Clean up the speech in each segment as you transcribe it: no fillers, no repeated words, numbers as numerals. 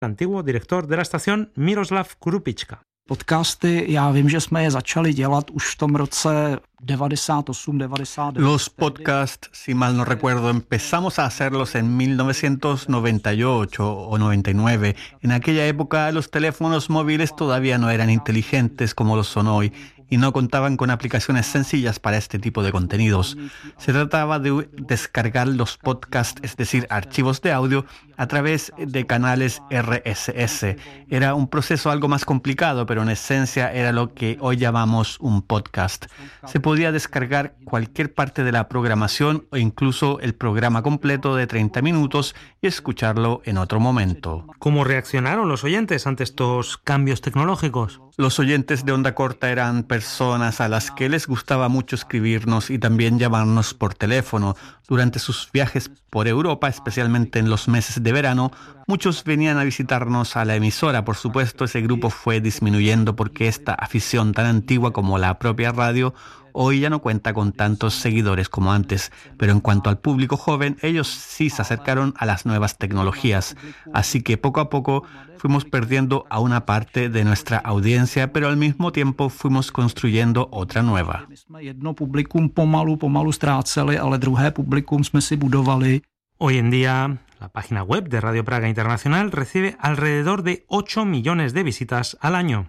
antiguo director de la estación Miroslav Krupička. Podcasty, já vím, že jsme je začali dělat už v tom roce 98, 99. Los podcasts, si mal no recuerdo, empezamos a hacerlos en 1998 o 99. En aquella época los teléfonos móviles todavía no eran inteligentes como lo son hoy y no contaban con aplicaciones sencillas para este tipo de contenidos. Se trataba de descargar los podcasts, es decir, archivos de audio, a través de canales RSS. Era un proceso algo más complicado, pero en esencia era lo que hoy llamamos un podcast. Se podía descargar cualquier parte de la programación o incluso el programa completo de 30 minutos y escucharlo en otro momento. ¿Cómo reaccionaron los oyentes ante estos cambios tecnológicos? Los oyentes de onda corta eran personas a las que les gustaba mucho escribirnos y también llamarnos por teléfono. Durante sus viajes por Europa, especialmente en los meses de verano, muchos venían a visitarnos a la emisora. Por supuesto, ese grupo fue disminuyendo porque esta afición tan antigua como la propia radio hoy ya no cuenta con tantos seguidores como antes, pero en cuanto al público joven, ellos sí se acercaron a las nuevas tecnologías. Así que poco a poco fuimos perdiendo a una parte de nuestra audiencia, pero al mismo tiempo fuimos construyendo otra nueva. Jedno publikum pomalu ztráceli, ale druhé publikum jsme si budovali. Hoy en día, la página web de Radio Praga Internacional recibe alrededor de 8 millones de visitas al año.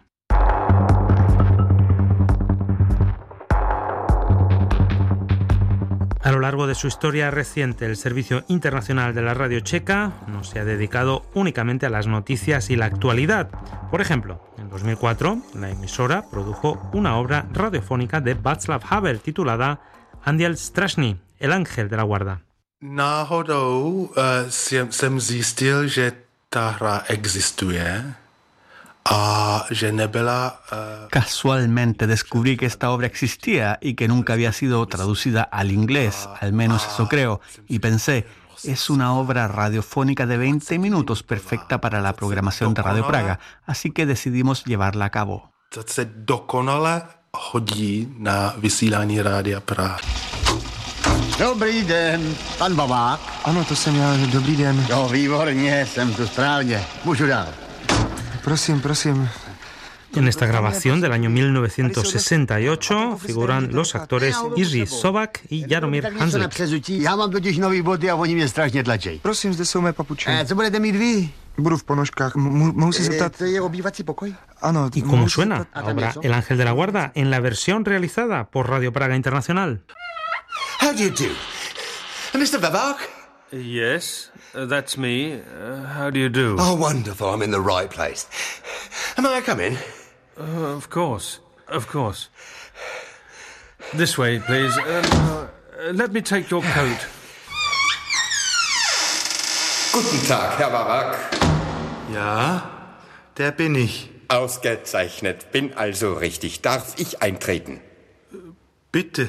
A lo largo de su historia reciente, el Servicio Internacional de la Radio Checa no se ha dedicado únicamente a las noticias y la actualidad. Por ejemplo, en 2004, la emisora produjo una obra radiofónica de Václav Havel titulada Anděl Strážný, el ángel de la guarda. Náhodou jsem zjistil, že ta hra existuje. Casualmente descubrí que esta obra existía y que nunca había sido traducida al inglés, al menos eso creo, y pensé, es una obra radiofónica de 20 minutos perfecta para la programación de Radio Praga, así que decidimos llevarla a cabo. Se dokonale hodí na vysílání Rádia Praha. Dobrý den, pan Babák. Ano, to jsem já, dobrý den. Jo, výborně, jsem tu správně. Můžu dál. Prosím. En esta grabación del año 1968 figuran los actores Jiří Sobak y Jaromír Hanzlík. Já mám totiž nový boty a oni mě strašně tlačí. Prosím, zde jsou mé papuče. Co budete mít vy? Budu v ponožkách. Mohu si zeptat? To je obývací pokoj? Ano. ¿Y cómo suena la obra El Ángel de la Guarda en la versión realizada por Radio Praga Internacional? How do you do? Mr. Babak? Yes, that's me. How do you do? Oh, wonderful. I'm in the right place. Am I coming? Of course. This way, please. Let me take your coat. Guten Tag, Herr Babak. Ja, der bin ich. Ausgezeichnet. Bin also richtig. Darf ich eintreten? Bitte.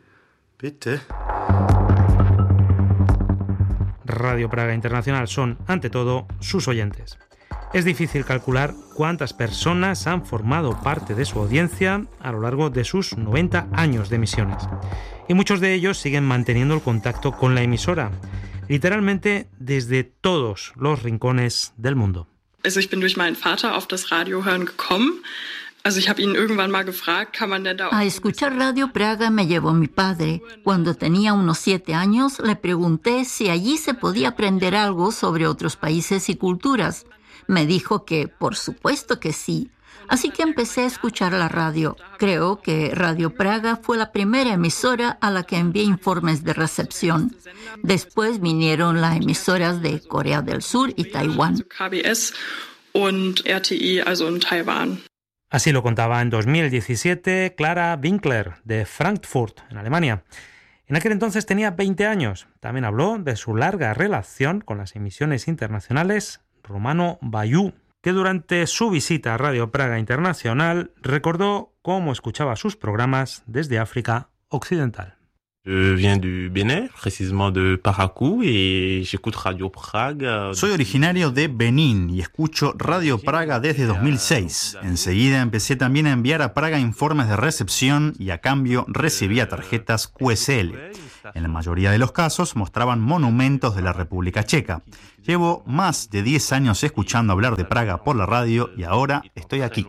Radio Praga Internacional son, ante todo, sus oyentes. Es difícil calcular cuántas personas han formado parte de su audiencia a lo largo de sus 90 años de emisiones. Y muchos de ellos siguen manteniendo el contacto con la emisora, literalmente desde todos los rincones del mundo. Also ich bin durch meinen Vater auf das Radiohören gekommen. Also ich habe ihn irgendwann mal gefragt, kann man denn da... A escuchar Radio Praga me llevó mi padre. Cuando tenía unos 7 años, le pregunté si allí se podía aprender algo sobre otros países y culturas. Me dijo que, por supuesto que sí. Así que empecé a escuchar la radio. Creo que Radio Praga fue la primera emisora a la que envié informes de recepción. Después vinieron las emisoras de Corea del Sur y Taiwán. KBS und RTI, also in Taiwan. Así lo contaba en 2017 Clara Winkler, de Frankfurt, en Alemania. En aquel entonces tenía 20 años. También habló de su larga relación con las emisiones internacionales Romano Bayou, que durante su visita a Radio Praga Internacional recordó cómo escuchaba sus programas desde África Occidental. Je viens du Bénin, précisément de Parakou, et j'écoute Radio Praga. Soy originario de Benín y escucho Radio Praga desde 2006. Enseguida empecé también a enviar a Praga informes de recepción y a cambio recibía tarjetas QSL. En la mayoría de los casos mostraban monumentos de la República Checa. Llevo más de 10 años escuchando hablar de Praga por la radio y ahora estoy aquí.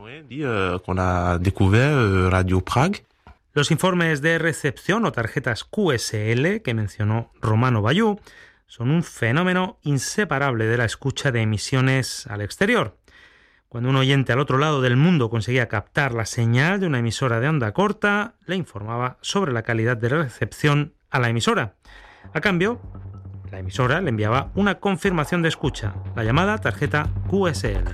Los informes de recepción o tarjetas QSL que mencionó Romano Bayú son un fenómeno inseparable de la escucha de emisiones al exterior. Cuando un oyente al otro lado del mundo conseguía captar la señal de una emisora de onda corta, le informaba sobre la calidad de la recepción a la emisora. A cambio, la emisora le enviaba una confirmación de escucha, la llamada tarjeta QSL.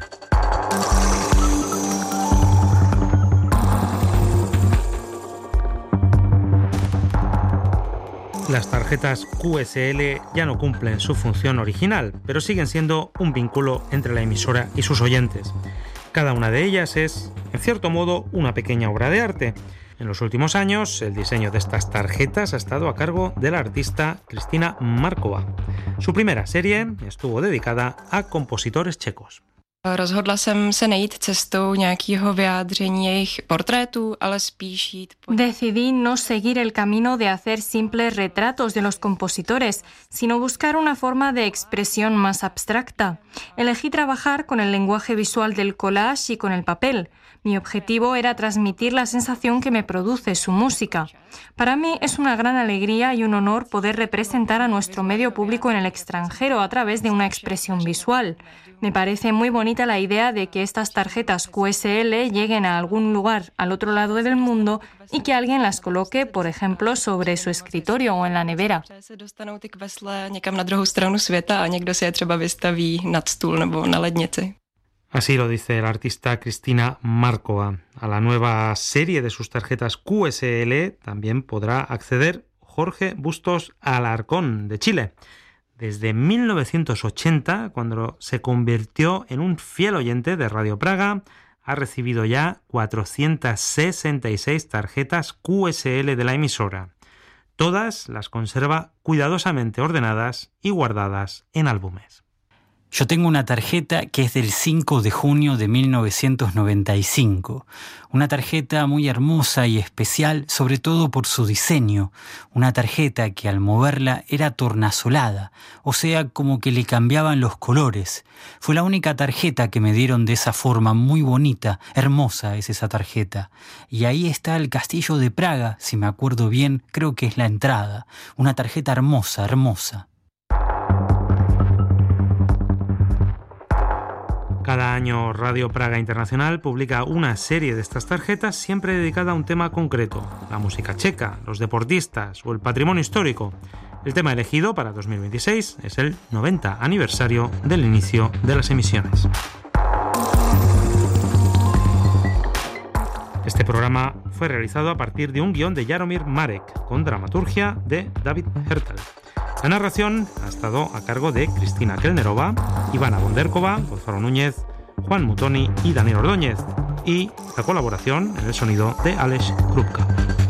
Las tarjetas QSL ya no cumplen su función original, pero siguen siendo un vínculo entre la emisora y sus oyentes. Cada una de ellas es, en cierto modo, una pequeña obra de arte. En los últimos años, el diseño de estas tarjetas ha estado a cargo de la artista Kristina Marková. Su primera serie estuvo dedicada a compositores checos. Rozhodla jsem se nejít cestou nějakého vyjádření jejich portrétů, ale spíš jít po... Decidí no seguir el camino de hacer simples retratos de los compositores, sino buscar una forma de expresión más abstracta. Elegí trabajar con el lenguaje visual del collage y con el papel. Mi objetivo era transmitir la sensación que me produce su música. Para mí es una gran alegría y un honor poder representar a nuestro medio público en el extranjero a través de una expresión visual. Me parece muy bonita la idea de que estas tarjetas QSL lleguen a algún lugar al otro lado del mundo y que alguien las coloque, por ejemplo, sobre su escritorio o en la nevera. Se dostanou ty kvesle někam na druhou stranu světa a někdo si je třeba vystaví nad stůl nebo na lednici. Así lo dice la artista Kristina Marková. A la nueva serie de sus tarjetas QSL también podrá acceder Jorge Bustos Alarcón, de Chile. Desde 1980, cuando se convirtió en un fiel oyente de Radio Praga, ha recibido ya 466 tarjetas QSL de la emisora. Todas las conserva cuidadosamente ordenadas y guardadas en álbumes. Yo tengo una tarjeta que es del 5 de junio de 1995. Una tarjeta muy hermosa y especial, sobre todo por su diseño. Una tarjeta que al moverla era tornasolada, o sea, como que le cambiaban los colores. Fue la única tarjeta que me dieron de esa forma, muy bonita, hermosa es esa tarjeta. Y ahí está el Castillo de Praga, si me acuerdo bien, creo que es la entrada. Una tarjeta hermosa, hermosa. Cada año Radio Praga Internacional publica una serie de estas tarjetas siempre dedicada a un tema concreto, la música checa, los deportistas o el patrimonio histórico. El tema elegido para 2026 es el 90 aniversario del inicio de las emisiones. Este programa fue realizado a partir de un guión de Jaromír Marek, con dramaturgia de David Hertel. La narración ha estado a cargo de Cristina Kelnerova, Ivana Bonderkova, Gonzalo Núñez, Juan Mutoni y Daniel Ordóñez, y la colaboración en el sonido de Aleš Krupka.